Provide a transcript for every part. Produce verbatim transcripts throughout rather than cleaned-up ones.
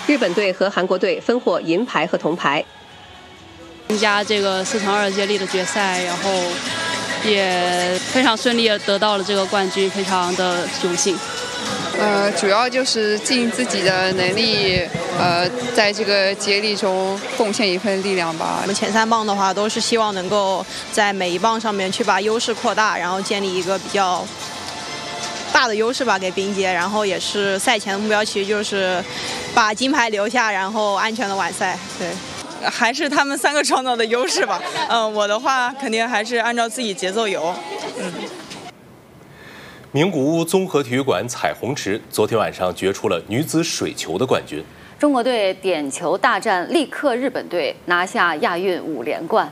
日本队和韩国队分获银牌和铜牌。 参加这个四乘二接力的决赛，然后也非常顺利地得到了这个冠军，非常的荣幸。 呃，主要就是尽自己的能力，呃，在这个接力中贡献一份力量吧。 我们前三棒的话，都是希望能够在每一棒上面去把优势扩大，然后建立一个比较大的优势吧给冰姐。然后也是赛前的目标，其实就是把金牌留下，然后安全的完赛。对。 还是他们三个创造的优势吧。嗯、呃，我的话肯定还是按照自己节奏游。嗯。 名古屋综合体育馆彩虹池昨天晚上决出了女子水球的冠军。 中国队点球大战力克日本队，拿下亚运五连冠。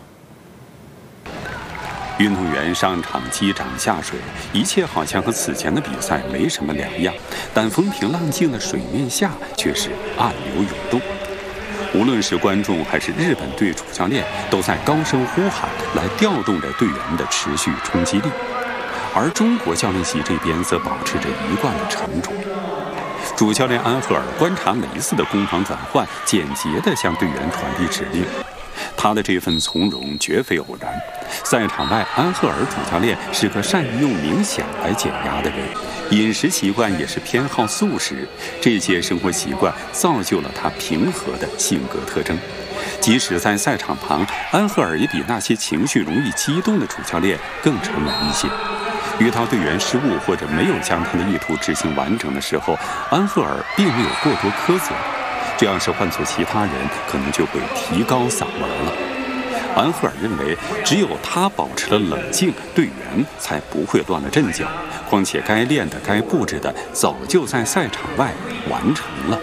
运动员上场击掌下水，一切好像和此前的比赛没什么两样，但风平浪静的水面下却是暗流涌动。无论是观众还是日本队主教练，都在高声呼喊，来调动着队员的持续冲击力。而中国教练席这边则保持着一贯的沉着。主教练安赫尔观察每一次的攻防转换，简洁地向队员传递指令。他的这份从容绝非偶然。赛场外，安赫尔主教练是个善于用冥想来减压的人，饮食习惯也是偏好素食。这些生活习惯造就了他平和的性格特征。即使在赛场旁，安赫尔也比那些情绪容易激动的主教练更沉稳一些。遇到队员失误或者没有将他的意图执行完整的时候，安赫尔并没有过多苛责。这要是换做其他人，可能就会提高嗓门了。安赫尔认为，只有他保持了冷静，队员才不会乱了阵脚。况且该练的、该布置的，早就在赛场外完成了。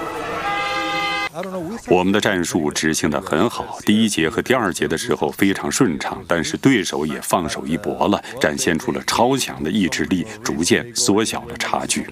我们的战术执行得很好，第一节和第二节的时候非常顺畅，但是对手也放手一搏了，展现出了超强的意志力，逐渐缩小了差距。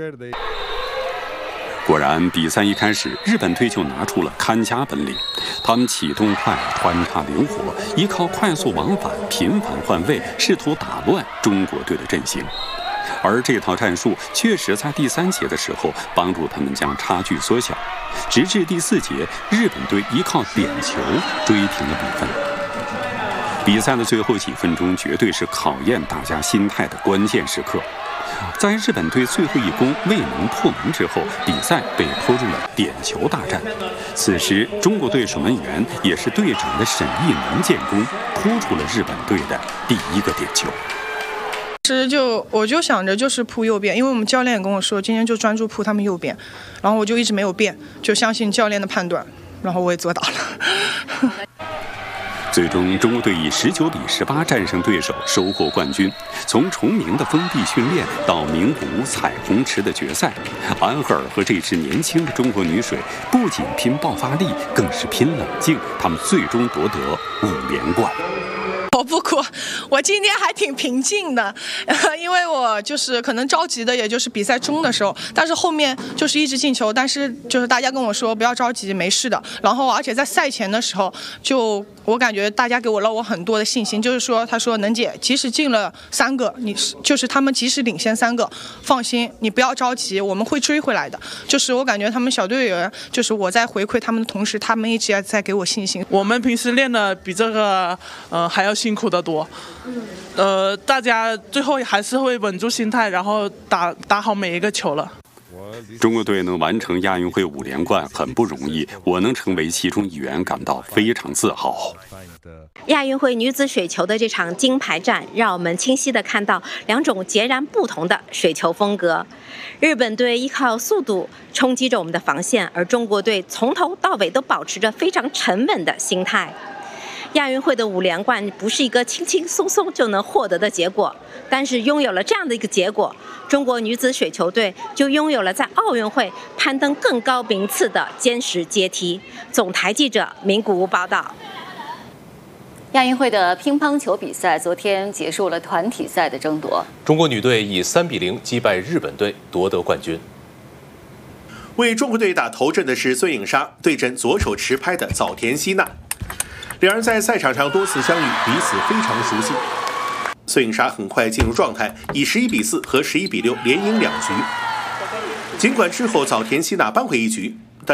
果然，比赛一开始，日本队就拿出了看家本领。他们启动快，穿插灵活，依靠快速往返、频繁换位，试图打乱中国队的阵型。而这套战术确实在第三节的时候帮助他们将差距缩小，直至第四节，日本队依靠点球追平了比分。比赛的最后几分钟绝对是考验大家心态的关键时刻。在日本队最后一攻未能破门之后，比赛被拖入了点球大战。此时，中国队守门员也是队长的沈义能建功，扑出了日本队的第一个点球。 其实就我就想着就是扑右边，因为我们教练也跟我说今天就专注扑他们右边，然后我就一直没有变，就相信教练的判断，然后我也做到了。 最终，中国队以十九比十八战胜对手，收获冠军。从崇明的封闭训练到名古屋彩虹池的决赛，安赫尔和这支年轻的中国女水不仅拼爆发力，更是拼冷静。他们最终夺得五连冠。 我不哭，我今天还挺平静的，因为我就是可能着急的，也就是比赛中的时候，但是后面就是一直进球，但是就是大家跟我说不要着急，没事的。然后而且在赛前的时候，就我感觉大家给我了我很多的信心，就是说他说能姐，即使进了三个，你就是他们即使领先三个，放心，你不要着急，我们会追回来的。就是我感觉他们小队员，就是我在回馈他们的同时，他们一直在给我信心。 我们平时练的比这个呃还要辛苦得多，呃，大家最后还是会稳住心态，然后打打好每一个球了。 中国队能完成亚运会五连冠很不容易，我能成为其中一员感到非常自豪。 亚运会女子水球的这场金牌战，让我们清晰地看到两种截然不同的水球风格。日本队依靠速度冲击着我们的防线，而中国队从头到尾都保持着非常沉稳的心态。亚运会的五连冠不是一个轻轻松松就能获得的结果，但是拥有了这样的一个结果，中国女子水球队就拥有了在奥运会攀登更高名次的坚实阶梯。总台记者名古屋报道。 亚运会的乒乓球比赛昨天结束了团体赛的争夺， 中国女队以三比零击败日本队，夺得冠军。 为中国队打头阵的是孙颖莎，对阵左手持拍的早田希娜。两人在赛场上多次相遇，彼此非常熟悉。孙颖莎很快进入状态，以十一比四和十一比六连赢两局。尽管之后早田希娜扳回一局，